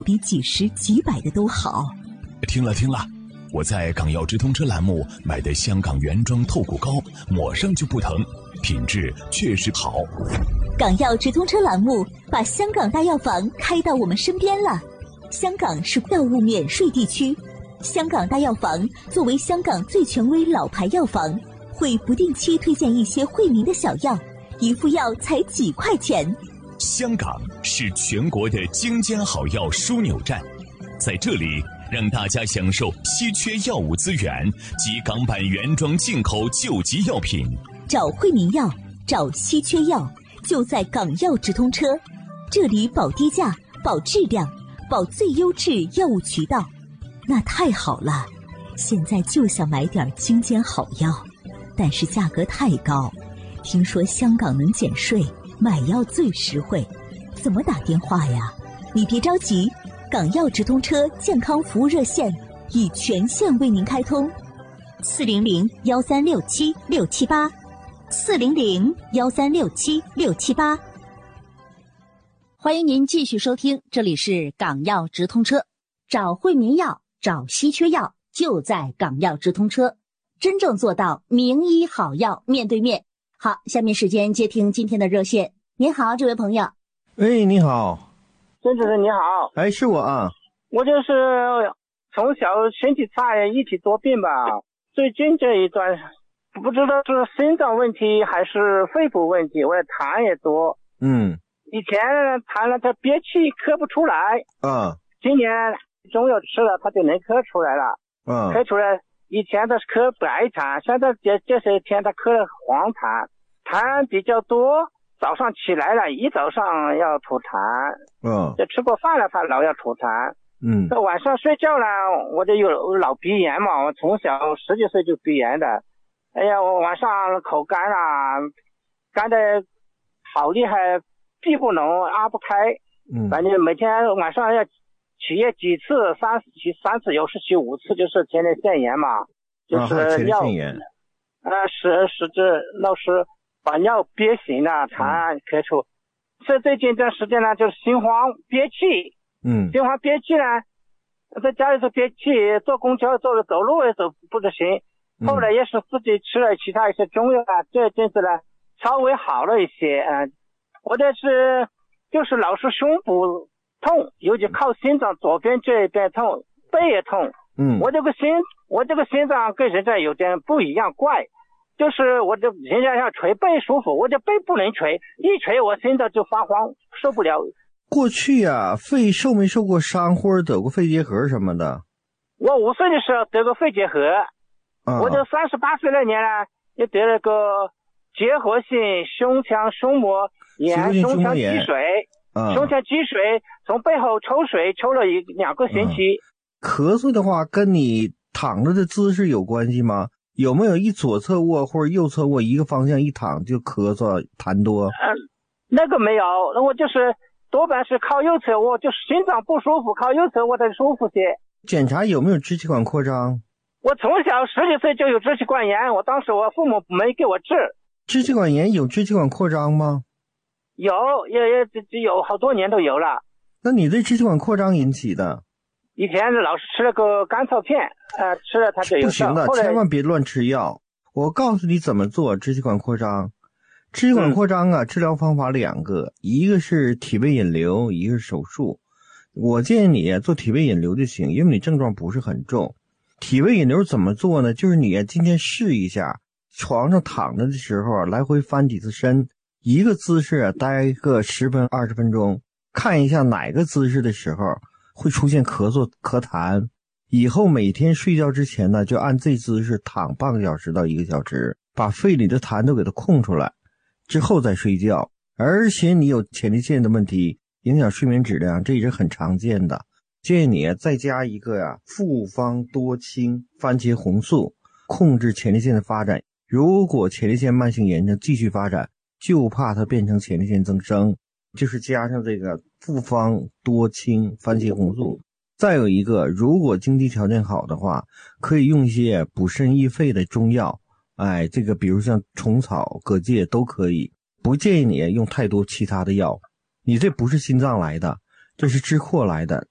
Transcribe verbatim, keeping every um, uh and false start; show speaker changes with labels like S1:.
S1: 比几十几百的都好。
S2: 听了听了，我在港药直通车栏目买的香港原装透骨膏，抹上就不疼，品质确实好。
S1: 港药直通车栏目把香港大药房开到我们身边了。香港是药物免税地区，香港大药房作为香港最权威老牌药房，会不定期推荐一些惠民的小药，一副药才几块钱。
S2: 香港是全国的精尖好药枢纽站，在这里让大家享受稀缺药物资源及港版原装进口救急药品。
S1: 找惠民药，找稀缺药，就在港药直通车。这里保低价，保质量，保最优质药物渠道。那太好了，现在就想买点精尖好药，但是价格太高。听说香港能减税，买药最实惠。怎么打电话呀？你别着急，港药直通车健康服务热线已全线为您开通，四零零幺三六七六七八，四零零幺三六七六七八。
S3: 欢迎您继续收听，这里是港药直通车，找惠民药，找稀缺药，就在港药直通车，真正做到名医好药面对面。好，下面时间接听今天的热线。您好，这位朋友。
S4: 喂，你好。
S5: 孙主任你好。
S4: 哎，是我啊。
S5: 我就是从小身体差，一体多病吧，最近这一段不知道是心脏问题还是肺部问题，我痰也多。
S4: 嗯。
S5: 以前痰了它憋气咳不出来。
S4: 啊。
S5: 今年中药吃了它就能咳出来了。
S4: 嗯。
S5: 咳出来，以前它是咳白痰，现在这这些天它咳了黄痰，痰比较多。早上起来了，一早上要吐痰。
S4: 嗯。
S5: 就吃过饭了，它老要吐痰。
S4: 嗯。
S5: 这晚上睡觉了，我就有老鼻炎嘛，我从小十几岁就鼻炎的。哎呀，我晚上口干啊，干的好厉害，闭不拢，拉不开。
S4: 嗯。
S5: 反正每天晚上要起夜几次，三次起三次，有时起五次，就是前列腺炎嘛，就是尿。啊、前列腺炎。呃，使使之老师把尿憋醒了，痰咳出。这最近这段时间呢，就是心慌憋气。
S4: 嗯。
S5: 心慌憋气呢，在家里头憋气，坐公交坐着走路也走不得行。后来也是自己吃了其他一些中药啊，这阵子呢稍微好了一些。嗯、呃，我这是就是老是胸部痛，尤其靠心脏左边这一边痛，背也痛。
S4: 嗯。
S5: 我这个心，我这个心脏跟人家有点不一样，怪。就是我这人家要捶背舒服，我这背不能捶，一捶我心脏就发慌，受不了。
S4: 过去啊，肺受没受过伤或者得过肺结核什么的？
S5: 我五岁的时候得过肺结核。啊、我这三十八岁那年呢，也得了个结核性胸腔胸膜炎，胸腔积水，
S4: 啊、
S5: 胸腔积水从背后抽水抽了一两个星期。
S4: 啊、咳嗽的话跟你躺着的姿势有关系吗？有没有一左侧卧或者右侧卧一个方向一躺就咳嗽痰多？
S5: 嗯，那个没有，那我就是多半是靠右侧卧，就是心脏不舒服，靠右侧卧才舒服些。
S4: 检查有没有支气管扩张？
S5: 我从小十几岁就有支气管炎，我当时我父母没给我治。
S4: 支气管炎有支气管扩张吗？
S5: 有，也也有好多年都有了。
S4: 那你这支气管扩张引起的？
S5: 以前老是吃了个甘草片，呃，吃了它就有效。
S4: 不行的，千万别乱吃药。我告诉你怎么做支气管扩张。支气管扩张啊，嗯、治疗方法两个，一个是体位引流，一个是手术。我建议你做体位引流就行，因为你症状不是很重。体位引流怎么做呢？就是你今天试一下，床上躺着的时候来回翻几次身，一个姿势啊待个十分二十分钟，看一下哪个姿势的时候会出现咳嗽咳痰。以后每天睡觉之前呢，就按这姿势躺半个小时到一个小时，把肺里的痰都给它空出来，之后再睡觉。而且你有前列腺的问题，影响睡眠质量，这也是很常见的。建议你再加一个呀、啊，复方多清番茄红素，控制前列腺的发展。如果前列腺慢性炎症继续发展，就怕它变成前列腺增生，就是加上这个复方多清番茄红素。再有一个，如果经济条件好的话，可以用一些补肾益肺的中药，哎，这个比如像虫草、蛤蚧都可以。不建议你用太多其他的药，你这不是心脏来的，这是支扩来的，